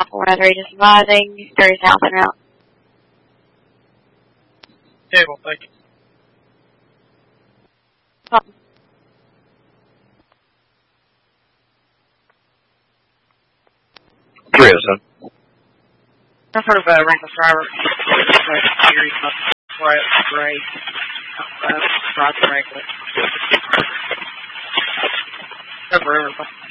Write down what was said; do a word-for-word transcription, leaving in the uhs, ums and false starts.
four nine three, just advising, thirty south and out. Table, thank you. Problem. three oh seven. I've heard of a reckless driver. Series of quiet, gray, uh, drive reckless. Over everything.